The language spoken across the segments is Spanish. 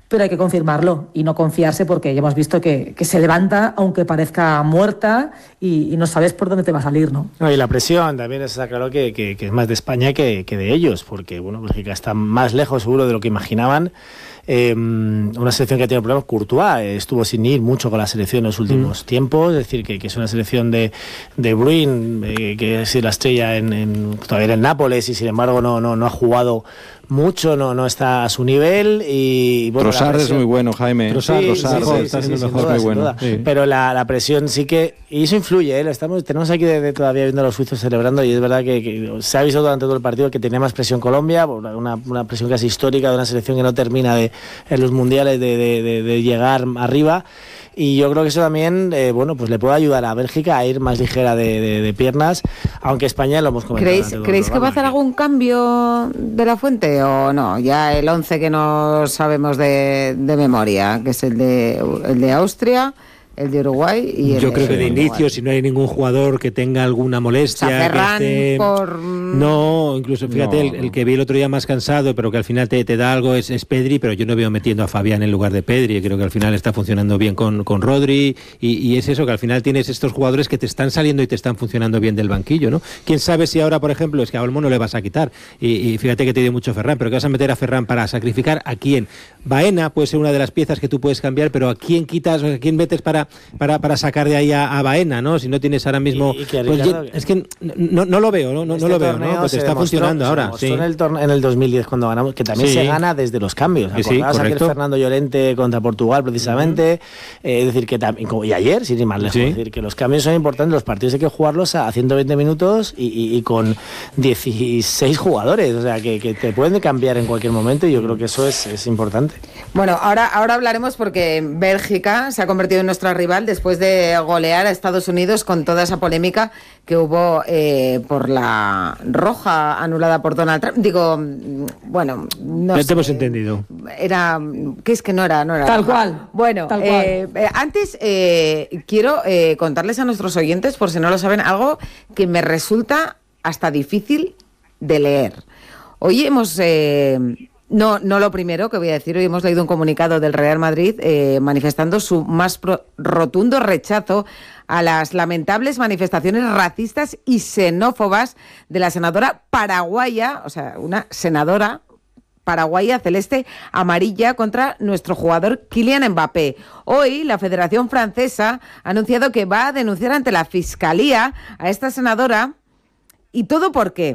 pero hay que confirmarlo y no confiarse, porque ya hemos visto que se levanta aunque parezca muerta y no sabes por dónde te va a salir, ¿no? No, y la presión también está claro que es más de España que de ellos, porque bueno, Bélgica está más lejos seguro de lo que imaginaban. Una selección que ha tenido problemas. Courtois estuvo sin ir mucho con la selección en los últimos tiempos, es decir, que es una selección de Bruyne, que ha sido la estrella todavía en el Nápoles, y sin embargo no ha jugado mucho, no está a su nivel. Y bueno, Trossard es muy bueno, Jaime. Trossard está haciendo mejor, muy bueno. Sí. Pero la presión sí que, y eso influye, tenemos aquí todavía viendo a los suizos celebrando, y es verdad que se ha visto durante todo el partido que tenía más presión Colombia, una presión casi histórica de una selección que no termina en los mundiales de llegar arriba. Y yo creo que eso también pues le puede ayudar a Bélgica a ir más ligera de piernas, aunque España lo hemos comentado. ¿Creéis que va a hacer algún cambio de la Fuente o no? Ya el 11 que no sabemos de memoria, que es el de Austria, el de Uruguay y yo creo que de inicio, si no hay ningún jugador que tenga alguna molestia, Ferran no, incluso fíjate, el que vi el otro día más cansado, pero que al final te da algo, es Pedri, pero yo no veo metiendo a Fabián en lugar de Pedri. Creo que al final está funcionando bien con Rodri, y es eso, que al final tienes estos jugadores que te están saliendo y te están funcionando bien del banquillo, ¿no? Quién sabe si ahora, por ejemplo, es que a Olmo no le vas a quitar, y fíjate que te dio mucho Ferran, pero que vas a meter a Ferran para sacrificar a quién. Baena puede ser una de las piezas que tú puedes cambiar, pero a quién quitas, a quién metes para sacar de ahí a Baena, ¿no? Si no tienes ahora mismo... es que no lo veo, no lo veo, ¿no? Pues está funcionando ahora. Sí. En el 2010 cuando ganamos, que también se gana desde los cambios. ¿Acordabas aquel Fernando Llorente contra Portugal, precisamente? Es decir, que también, y ayer, sin ir más lejos, es decir, que los cambios son importantes, los partidos hay que jugarlos a 120 minutos y con 16 jugadores, o sea, que te pueden cambiar en cualquier momento, y yo creo que eso es importante. Bueno, ahora hablaremos, porque Bélgica se ha convertido en nuestra rival después de golear a Estados Unidos con toda esa polémica que hubo por la roja anulada por Donald Trump. Digo, bueno, no sé. Ya te hemos entendido. Era, que es que no era tal cual. Bueno, tal cual. Antes quiero contarles a nuestros oyentes, por si no lo saben, algo que me resulta hasta difícil de leer. Hoy hemos... No lo primero que voy a decir, hoy hemos leído un comunicado del Real Madrid manifestando su más rotundo rechazo a las lamentables manifestaciones racistas y xenófobas de la senadora paraguaya, o sea, una senadora paraguaya celeste amarilla contra nuestro jugador Kylian Mbappé. Hoy la Federación Francesa ha anunciado que va a denunciar ante la Fiscalía a esta senadora, y todo ¿por qué?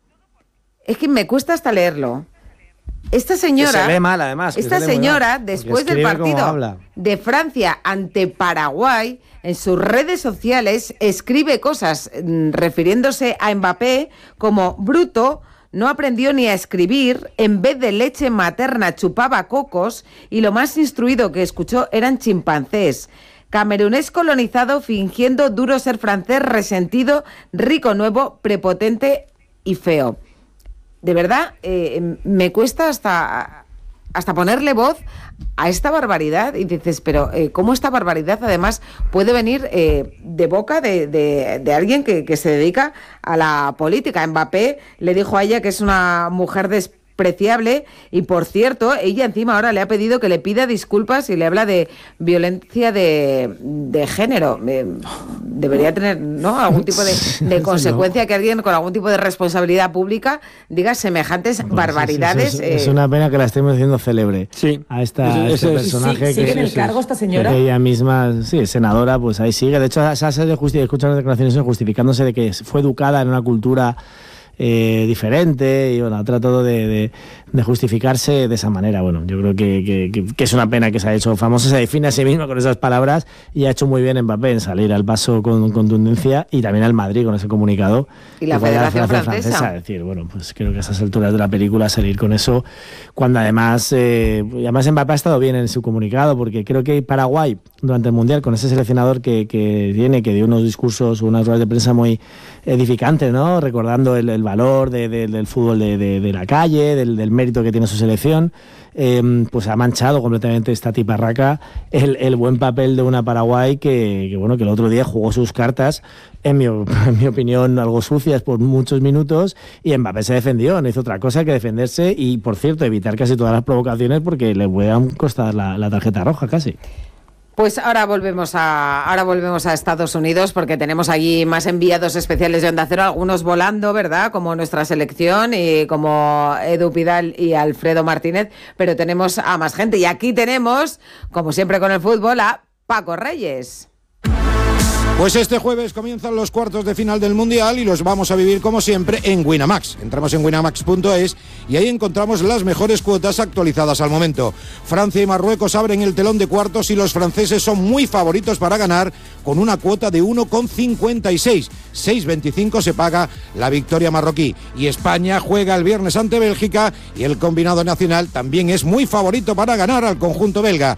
Es que me cuesta hasta leerlo. Esta señora, se lee mal, además, después del partido de Francia ante Paraguay, en sus redes sociales escribe cosas refiriéndose a Mbappé como bruto, no aprendió ni a escribir, en vez de leche materna chupaba cocos, y lo más instruido que escuchó eran chimpancés. Camerunés colonizado fingiendo duro ser francés, resentido, rico nuevo, prepotente y feo. De verdad, me cuesta hasta ponerle voz a esta barbaridad, y dices, pero ¿cómo esta barbaridad además puede venir de boca de alguien que se dedica a la política? Mbappé le dijo a ella que es una mujer despreciable, y por cierto, ella encima ahora le ha pedido que le pida disculpas y le habla de violencia de género. Debería tener, ¿no?, algún tipo de consecuencia, que alguien con algún tipo de responsabilidad pública diga semejantes barbaridades. Es una pena que la estemos haciendo célebre a este personaje. ¿Sigue en el cargo esta señora? Que ella misma, senadora, pues ahí sigue. De hecho, se ha escuchado declaraciones justificándose de que fue educada en una cultura diferente, y bueno, ha tratado de justificarse de esa manera. Bueno, yo creo que es una pena que se ha hecho famosa, se define a sí misma con esas palabras, y ha hecho muy bien Mbappé en salir al paso con contundencia, y también al Madrid con ese comunicado. Y la Federación Francesa. Es decir, bueno, pues creo que a esas alturas de la película salir con eso, cuando además Mbappé ha estado bien en su comunicado, porque creo que Paraguay durante el Mundial con ese seleccionador que dio unos discursos, unas ruedas de prensa muy edificantes, ¿no? Recordando el valor del fútbol de la calle, del mérito que tiene su selección. Pues ha manchado completamente esta tiparraca el buen papel de una Paraguay que el otro día jugó sus cartas, en mi opinión, algo sucias por muchos minutos, y Mbappé se defendió, no hizo otra cosa que defenderse y, por cierto, evitar casi todas las provocaciones porque le puede costar la tarjeta roja casi. Pues ahora volvemos a Estados Unidos porque tenemos allí más enviados especiales de Onda Cero, algunos volando, ¿verdad? Como nuestra selección y como Edu Pidal y Alfredo Martínez, pero tenemos a más gente. Y aquí tenemos, como siempre con el fútbol, a Paco Reyes. Pues este jueves comienzan los cuartos de final del Mundial y los vamos a vivir como siempre en Winamax. Entramos en winamax.es y ahí encontramos las mejores cuotas actualizadas al momento. Francia y Marruecos abren el telón de cuartos y los franceses son muy favoritos para ganar con una cuota de 1,56. 6,25 se paga la victoria marroquí. Y España juega el viernes ante Bélgica y el combinado nacional también es muy favorito para ganar al conjunto belga.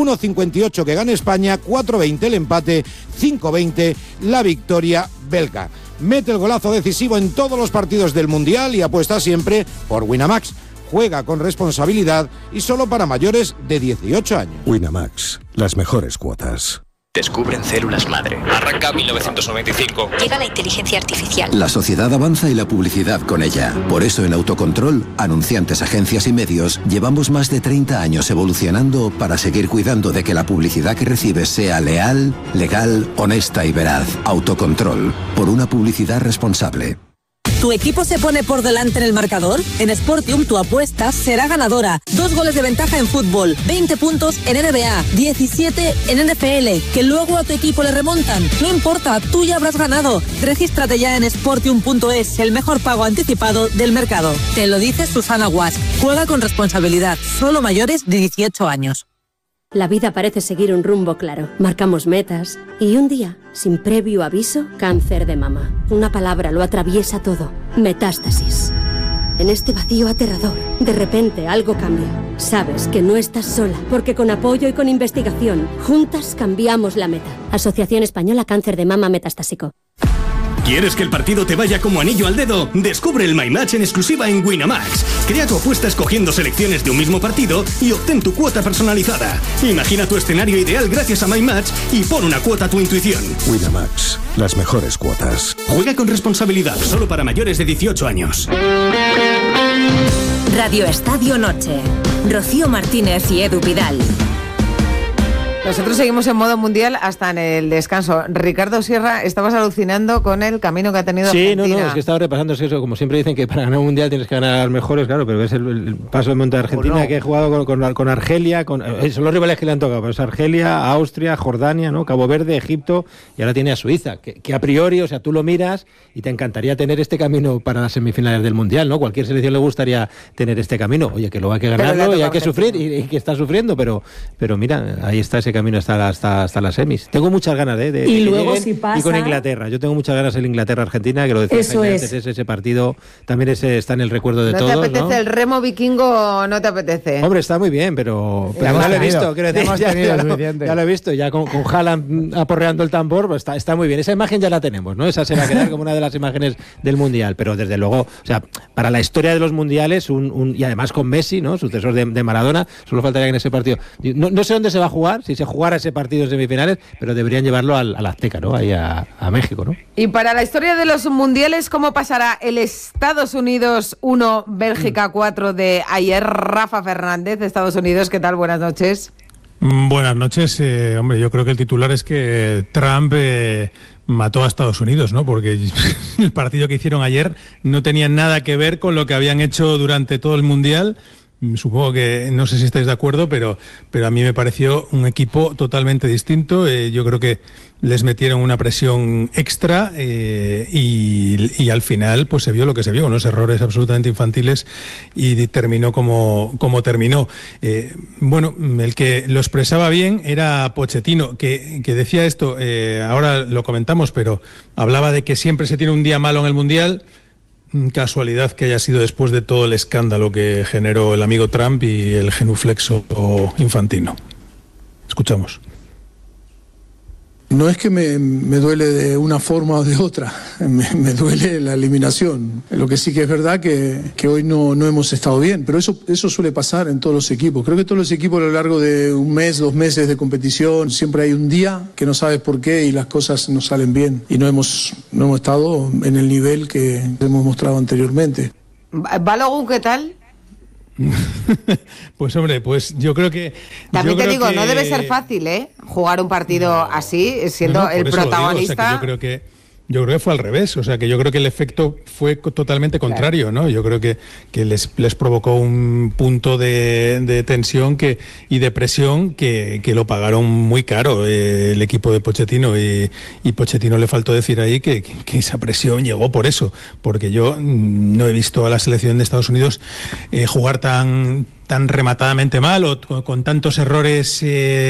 1,58 que gane España, 4,20 el empate, 5,20 la victoria belga. Mete el golazo decisivo en todos los partidos del Mundial y apuesta siempre por Winamax. Juega con responsabilidad y solo para mayores de 18 años. Winamax, las mejores cuotas. Descubren células madre. Arranca 1995. Llega la inteligencia artificial. La sociedad avanza y la publicidad con ella. Por eso en Autocontrol, anunciantes, agencias y medios, llevamos más de 30 años evolucionando para seguir cuidando de que la publicidad que recibes sea leal, legal, honesta y veraz. Autocontrol, por una publicidad responsable. ¿Tu equipo se pone por delante en el marcador? En Sportium tu apuesta será ganadora. 2 goles de ventaja en fútbol, 20 puntos en NBA, 17 en NFL, que luego a tu equipo le remontan. No importa, tú ya habrás ganado. Regístrate ya en Sportium.es, el mejor pago anticipado del mercado. Te lo dice Susana Guas. Juega con responsabilidad, solo mayores de 18 años. La vida parece seguir un rumbo claro. Marcamos metas y un día, sin previo aviso, cáncer de mama. Una palabra lo atraviesa todo. Metástasis. En este vacío aterrador, de repente algo cambia. Sabes que no estás sola, porque con apoyo y con investigación, juntas cambiamos la meta. Asociación Española Cáncer de Mama Metastásico. ¿Quieres que el partido te vaya como anillo al dedo? Descubre el My Match en exclusiva en Winamax. Crea tu apuesta escogiendo selecciones de un mismo partido y obtén tu cuota personalizada. Imagina tu escenario ideal gracias a My Match y pon una cuota a tu intuición. Winamax, las mejores cuotas. Juega con responsabilidad, solo para mayores de 18 años. Radio Estadio Noche. Rocío Martínez y Edu Pidal. Nosotros seguimos en modo mundial hasta en el descanso. Ricardo Sierra, estabas alucinando con el camino que ha tenido Argentina. Sí, es que estaba repasando eso. Como siempre dicen que para ganar un mundial tienes que ganar a los mejores, claro, pero ves el paso de monte de Argentina, que he jugado con Argelia, son los rivales que le han tocado, pero es Argelia, Austria, Jordania, ¿no? Cabo Verde, Egipto, y ahora tiene a Suiza, que a priori, o sea, tú lo miras y te encantaría tener este camino para las semifinales del mundial, ¿no? Cualquier selección le gustaría tener este camino. Oye, que lo hay que ganarlo y hay que sufrir, y que está sufriendo, pero mira, ahí está ese camino hasta las semis. Tengo muchas ganas de y luego si pasa, y con Inglaterra. Yo tengo muchas ganas en Inglaterra-Argentina, que lo decía antes, ese partido también está en el recuerdo de todos. ¿No te apetece el remo vikingo o no te apetece? Hombre, está muy bien, pero ya lo he visto. Ya lo he visto, ya con Haaland aporreando el tambor, pues está muy bien. Esa imagen ya la tenemos, ¿no? Esa se va a quedar como una de las imágenes del Mundial, pero desde luego, o sea, para la historia de los mundiales, y además con Messi, ¿no? Sucesor de Maradona, solo faltaría que en ese partido. No sé dónde se va a jugar, si se jugara ese partido en semifinales, pero deberían llevarlo al Azteca, ¿no? Ahí a México, ¿no? Y para la historia de los mundiales, ¿cómo pasará el Estados Unidos 1, Bélgica 4 de ayer? Rafa Fernández, de Estados Unidos, ¿qué tal? Buenas noches. Buenas noches. Hombre, yo creo que el titular es que Trump mató a Estados Unidos, ¿no? Porque el partido que hicieron ayer no tenía nada que ver con lo que habían hecho durante todo el Mundial. Supongo que, no sé si estáis de acuerdo, pero a mí me pareció un equipo totalmente distinto. Yo creo que les metieron una presión extra y al final pues se vio lo que se vio, unos errores absolutamente infantiles y terminó como terminó. Bueno, el que lo expresaba bien era Pochettino, que decía esto, ahora lo comentamos, pero hablaba de que siempre se tiene un día malo en el Mundial. Casualidad que haya sido después de todo el escándalo que generó el amigo Trump y el genuflexo Infantino. Escuchamos. No es que me duele de una forma o de otra, me duele la eliminación. Lo que sí que es verdad que hoy no hemos estado bien, pero eso suele pasar en todos los equipos. Creo que todos los equipos a lo largo de un mes, 2 meses de competición, siempre hay un día que no sabes por qué y las cosas no salen bien. Y no hemos estado en el nivel que hemos mostrado anteriormente. ¿Balogun qué tal? Pues hombre, pues yo creo que... También te digo, no debe ser fácil, jugar un partido así, siendo el protagonista. Digo, o sea, que yo creo que fue al revés, o sea, que yo creo que el efecto fue totalmente contrario, ¿no? Yo creo que les provocó un punto de tensión y de presión que lo pagaron muy caro el equipo de Pochettino, y Pochettino le faltó decir ahí que esa presión llegó por eso, porque yo no he visto a la selección de Estados Unidos jugar tan rematadamente mal o con tantos errores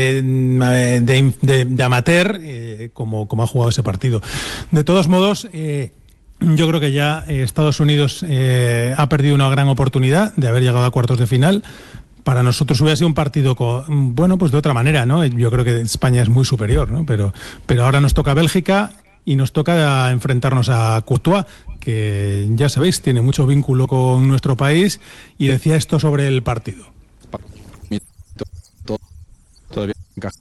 de amateur como ha jugado ese partido. De todos modos, yo creo que ya Estados Unidos ha perdido una gran oportunidad de haber llegado a cuartos de final. Para nosotros hubiera sido un partido pues de otra manera, ¿no? Yo creo que España es muy superior, ¿no? Pero ahora nos toca Bélgica y nos toca enfrentarnos a Courtois, que ya sabéis, tiene mucho vínculo con nuestro país, y decía esto sobre el partido. Todavía encajó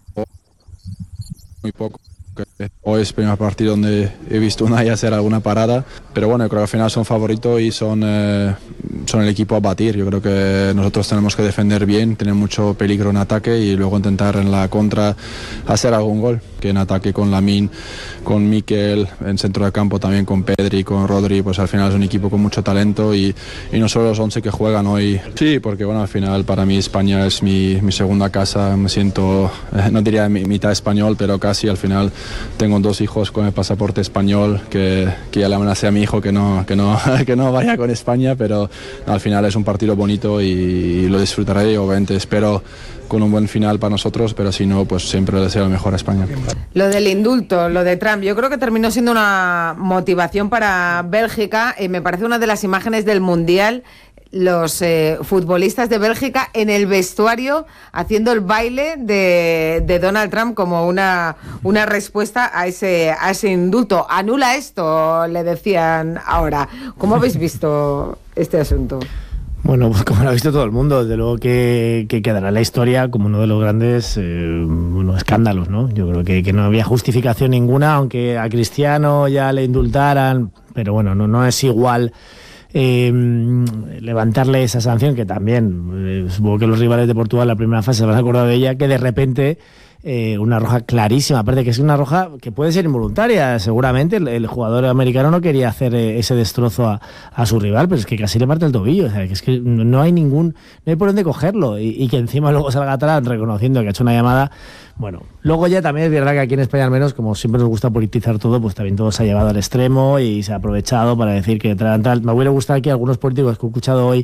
muy poco. Hoy es el primer partido donde he visto Unai hacer alguna parada, pero bueno, yo creo que al final son favoritos y son el equipo a batir. Yo creo que nosotros tenemos que defender bien, tener mucho peligro en ataque y luego intentar en la contra hacer algún gol, que en ataque con Lamine, con Mikel, en centro de campo también con Pedri, con Rodri, pues al final es un equipo con mucho talento y no solo los 11 que juegan hoy. Sí, porque bueno, al final para mí España es mi segunda casa, me siento, no diría mitad español, pero casi. Al final tengo 2 hijos con el pasaporte español que ya le amenacé a mi hijo que no vaya con España, pero al final es un partido bonito y lo disfrutaré, y obviamente espero con un buen final para nosotros, pero si no, pues siempre le deseo lo mejor a España. Lo del indulto, lo de Trump, yo creo que terminó siendo una motivación para Bélgica, y me parece una de las imágenes del Mundial, los futbolistas de Bélgica en el vestuario haciendo el baile de Donald Trump como una respuesta a ese indulto. Anula esto, le decían ahora. ¿Cómo habéis visto este asunto? Bueno, pues como lo ha visto todo el mundo, desde luego que quedará en la historia como uno de los grandes escándalos, ¿no? Yo creo que no había justificación ninguna, aunque a Cristiano ya le indultaran, pero bueno, no es igual levantarle esa sanción, que también supongo que los rivales de Portugal en la primera fase se van a acordar de ella, que de repente una roja clarísima, aparte que es una roja que puede ser involuntaria, seguramente el jugador americano no quería hacer ese destrozo a su rival, pero es que casi le parte el tobillo, o sea, que es que no hay por dónde cogerlo, y que encima luego salga atrás reconociendo que ha hecho una llamada. Bueno, luego ya también es verdad que aquí en España, al menos, como siempre nos gusta politizar todo, pues también todo se ha llevado al extremo y se ha aprovechado para decir que tal. Me hubiera gustado aquí algunos políticos que he escuchado hoy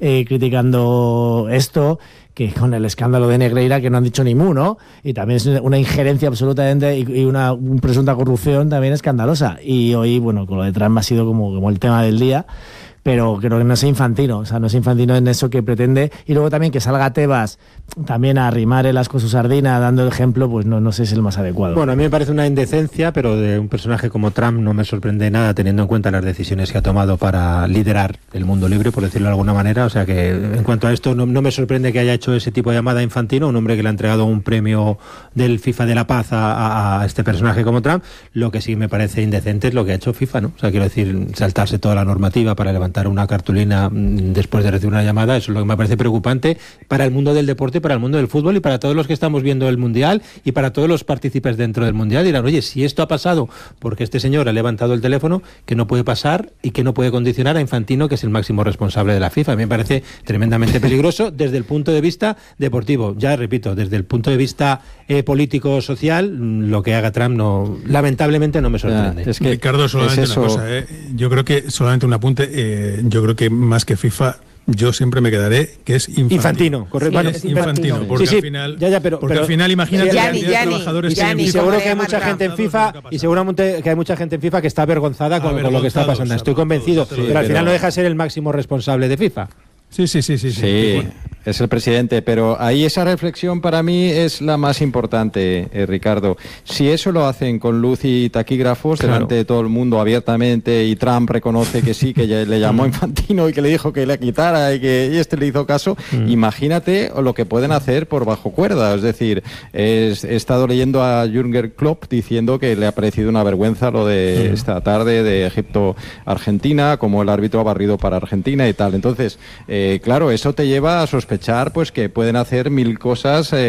criticando esto, que con el escándalo de Negreira, que no han dicho ni mu, ¿no? Y también es una injerencia absolutamente y una presunta corrupción también escandalosa. Y hoy, bueno, con lo de Trump ha sido como el tema del día. Pero creo que no es infantino, o sea, no es infantino en eso que pretende. Y luego también que salga Tebas también a arrimar el asco a su sardina dando el ejemplo, pues no sé si es el más adecuado. Bueno, a mí me parece una indecencia, pero de un personaje como Trump no me sorprende nada, teniendo en cuenta las decisiones que ha tomado para liderar el mundo libre, por decirlo de alguna manera. O sea que en cuanto a esto no me sorprende que haya hecho ese tipo de llamada a Infantino, un hombre que le ha entregado un premio del FIFA de la Paz a este personaje como Trump. Lo que sí me parece indecente es lo que ha hecho FIFA, ¿no? O sea, quiero decir, saltarse toda la normativa para levantar una cartulina después de recibir una llamada. Eso es lo que me parece preocupante para el mundo del deporte, para el mundo del fútbol y para todos los que estamos viendo el Mundial y para todos los partícipes dentro del Mundial. Dirán, oye, si esto ha pasado porque este señor ha levantado el teléfono, que no puede pasar y que no puede condicionar a Infantino, que es el máximo responsable de la FIFA. A mí me parece tremendamente peligroso desde el punto de vista deportivo. Ya repito, desde el punto de vista político-social, lo que haga Trump lamentablemente no me sorprende. Es que, Ricardo, solamente una cosa, yo creo que solamente un apunte, yo creo que más que FIFA, yo siempre me quedaré que es Infantino, correcto. Bueno, es Infantino, porque sí, al final, pero al final imagínate la cantidad de trabajadores y seguro que hay mucha gente en FIFA y seguramente que hay mucha gente en FIFA que está avergonzada con lo que está pasando. Estoy convencido, pero al final no deja de ser el máximo responsable de FIFA. Sí. Bueno. es el presidente, pero ahí esa reflexión para mí es la más importante, Ricardo. Si eso lo hacen con luz y taquígrafos delante de todo el mundo abiertamente y Trump reconoce que sí, que ya le llamó Infantino y que le dijo que le quitara y este le hizo caso, imagínate lo que pueden hacer por bajo cuerda. Es decir, he estado leyendo a Jürgen Klopp diciendo que le ha parecido una vergüenza lo de esta tarde de Egipto-Argentina, como el árbitro ha barrido para Argentina y tal. Entonces, claro, eso te lleva a sospechar pues que pueden hacer mil cosas